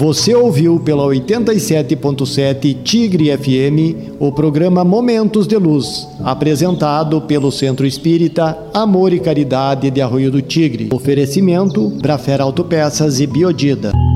Você ouviu pela 87.7 Tigre FM o programa Momentos de Luz, apresentado pelo Centro Espírita Amor e Caridade de Arroio do Tigre. Oferecimento Brafera Autopeças e Biodida.